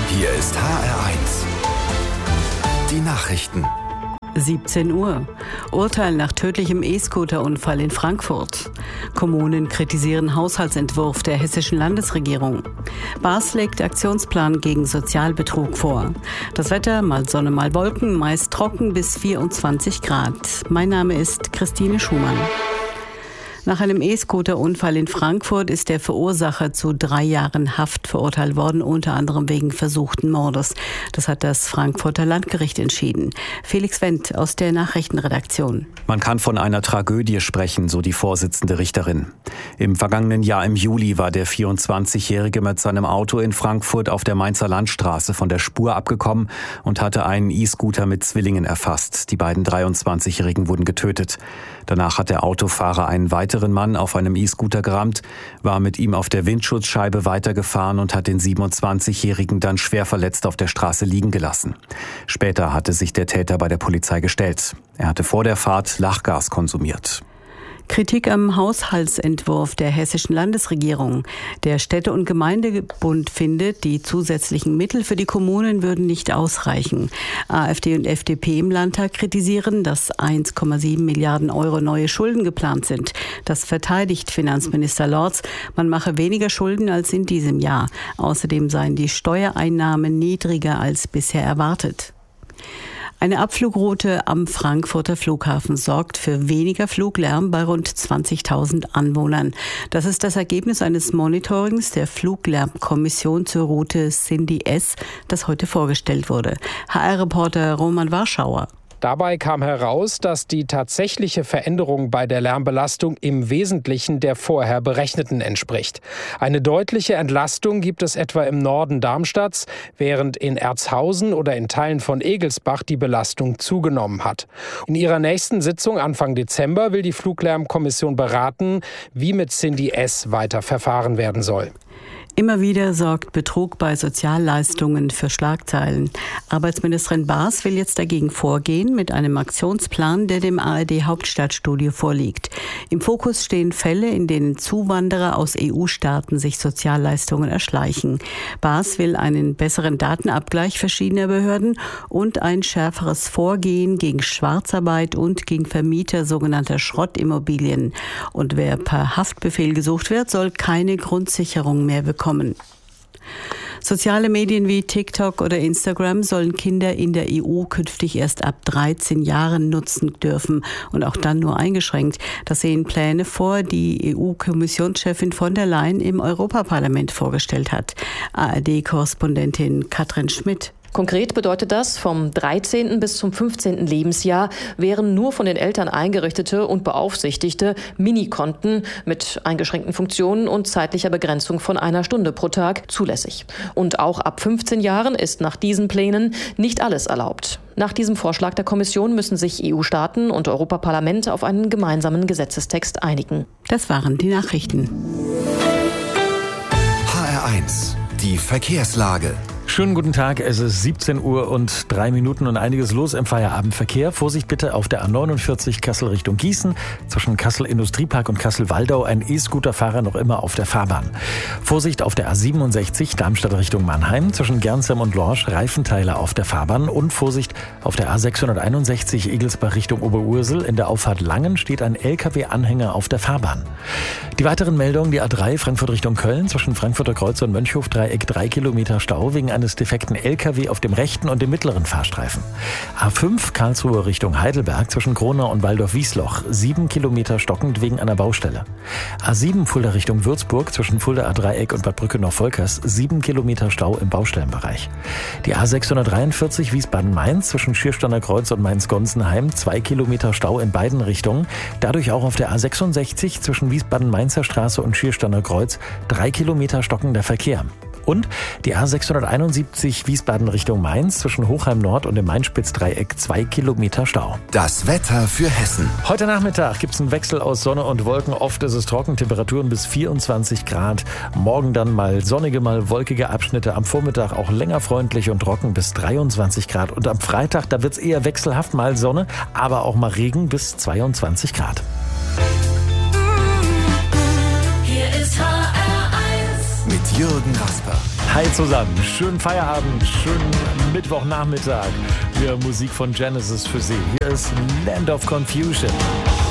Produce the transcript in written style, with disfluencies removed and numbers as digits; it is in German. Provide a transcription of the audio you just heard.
Hier ist HR1. Die Nachrichten. 17 Uhr. Urteil nach tödlichem E-Scooter-Unfall in Frankfurt. Kommunen kritisieren Haushaltsentwurf der hessischen Landesregierung. BAS legt Aktionsplan gegen Sozialbetrug vor. Das Wetter, mal Sonne, mal Wolken, meist trocken bis 24 Grad. Mein Name ist Christine Schumann. Nach einem E-Scooter-Unfall in Frankfurt ist der Verursacher zu 3 Jahren Haft verurteilt worden, unter anderem wegen versuchten Mordes. Das hat das Frankfurter Landgericht entschieden. Felix Wendt aus der Nachrichtenredaktion. Man kann von einer Tragödie sprechen, so die Vorsitzende Richterin. Im vergangenen Jahr im Juli war der 24-Jährige mit seinem Auto in Frankfurt auf der Mainzer Landstraße von der Spur abgekommen und hatte einen E-Scooter mit Zwillingen erfasst. Die beiden 23-Jährigen wurden getötet. Danach hat der Autofahrer einen weiteren Mann auf einem E-Scooter gerammt, war mit ihm auf der Windschutzscheibe weitergefahren und hat den 27-Jährigen dann schwer verletzt auf der Straße liegen gelassen. Später hatte sich der Täter bei der Polizei gestellt. Er hatte vor der Fahrt Lachgas konsumiert. Kritik am Haushaltsentwurf der hessischen Landesregierung. Der Städte- und Gemeindebund findet, die zusätzlichen Mittel für die Kommunen würden nicht ausreichen. AfD und FDP im Landtag kritisieren, dass 1,7 Milliarden Euro neue Schulden geplant sind. Das verteidigt Finanzminister Lorz. Man mache weniger Schulden als in diesem Jahr. Außerdem seien die Steuereinnahmen niedriger als bisher erwartet. Eine Abflugroute am Frankfurter Flughafen sorgt für weniger Fluglärm bei rund 20.000 Anwohnern. Das ist das Ergebnis eines Monitorings der Fluglärmkommission zur Route Cindy S, das heute vorgestellt wurde. HR-Reporter Roman Warschauer. Dabei kam heraus, dass die tatsächliche Veränderung bei der Lärmbelastung im Wesentlichen der vorher berechneten entspricht. Eine deutliche Entlastung gibt es etwa im Norden Darmstadts, während in Erzhausen oder in Teilen von Egelsbach die Belastung zugenommen hat. In ihrer nächsten Sitzung Anfang Dezember will die Fluglärmkommission beraten, wie mit Cindy S weiter verfahren werden soll. Immer wieder sorgt Betrug bei Sozialleistungen für Schlagzeilen. Arbeitsministerin Baas will jetzt dagegen vorgehen mit einem Aktionsplan, der dem ARD-Hauptstadtstudio vorliegt. Im Fokus stehen Fälle, in denen Zuwanderer aus EU-Staaten sich Sozialleistungen erschleichen. Baas will einen besseren Datenabgleich verschiedener Behörden und ein schärferes Vorgehen gegen Schwarzarbeit und gegen Vermieter sogenannter Schrottimmobilien. Und wer per Haftbefehl gesucht wird, soll keine Grundsicherung mehr bekommen. Soziale Medien wie TikTok oder Instagram sollen Kinder in der EU künftig erst ab 13 Jahren nutzen dürfen und auch dann nur eingeschränkt. Das sehen Pläne vor, die EU-Kommissionschefin von der Leyen im Europaparlament vorgestellt hat. ARD-Korrespondentin Katrin Schmidt. Konkret bedeutet das, vom 13. bis zum 15. Lebensjahr wären nur von den Eltern eingerichtete und beaufsichtigte Minikonten mit eingeschränkten Funktionen und zeitlicher Begrenzung von 1 Stunde pro Tag zulässig. Und auch ab 15 Jahren ist nach diesen Plänen nicht alles erlaubt. Nach diesem Vorschlag der Kommission müssen sich EU-Staaten und Europaparlament auf einen gemeinsamen Gesetzestext einigen. Das waren die Nachrichten. HR1, die Verkehrslage. Schönen guten Tag, es ist 17 Uhr und 3 Minuten und einiges los im Feierabendverkehr. Vorsicht bitte auf der A49 Kassel Richtung Gießen. Zwischen Kassel Industriepark und Kassel-Waldau ein E-Scooter-Fahrer noch immer auf der Fahrbahn. Vorsicht auf der A67 Darmstadt Richtung Mannheim. Zwischen Gernsheim und Lorsch Reifenteile auf der Fahrbahn. Und Vorsicht auf der A661 Egelsbach Richtung Oberursel. In der Auffahrt Langen steht ein LKW-Anhänger auf der Fahrbahn. Die weiteren Meldungen, die A3 Frankfurt Richtung Köln. Zwischen Frankfurter Kreuz und Mönchhof-Dreieck 3 Kilometer Stau wegen eines defekten LKW auf dem rechten und dem mittleren Fahrstreifen. A5 Karlsruhe Richtung Heidelberg zwischen Kronau und Waldorf-Wiesloch 7 Kilometer stockend wegen einer Baustelle. A7 Fulda Richtung Würzburg zwischen Fuldaer Dreieck und Bad Brückenau-Volkers 7 Kilometer Stau im Baustellenbereich. Die A643 Wiesbaden-Mainz zwischen Schiersteiner Kreuz und Mainz-Gonsenheim 2 Kilometer Stau in beiden Richtungen. Dadurch auch auf der A66 zwischen Wiesbaden-Mainzer Straße und Schiersteiner Kreuz 3 Kilometer stockender Verkehr. Und die A671 Wiesbaden Richtung Mainz zwischen Hochheim Nord und dem Main-Spitz-Dreieck 2 Kilometer Stau. Das Wetter für Hessen. Heute Nachmittag gibt es einen Wechsel aus Sonne und Wolken. Oft ist es trocken, Temperaturen bis 24 Grad. Morgen dann mal sonnige, mal wolkige Abschnitte. Am Vormittag auch länger freundlich und trocken bis 23 Grad. Und am Freitag, da wird es eher wechselhaft, mal Sonne, aber auch mal Regen bis 22 Grad. Hier ist HR1 mit Jürgen Rasper. Hi zusammen, schönen Feierabend, schönen Mittwochnachmittag. Wir Musik von Genesis für Sie. Hier ist Land of Confusion.